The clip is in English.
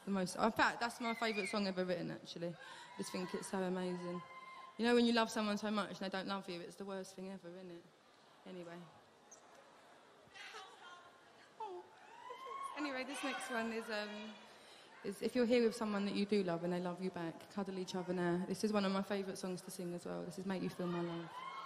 the most. In fact, that's my favourite song ever written, actually. I just think it's so amazing. You know when you love someone so much and they don't love you, it's the worst thing ever, isn't it? Anyway. Anyway, this next one is if you're here with someone that you do love and they love you back, cuddle each other now. This is one of my favourite songs to sing as well. This is Make You Feel My Love.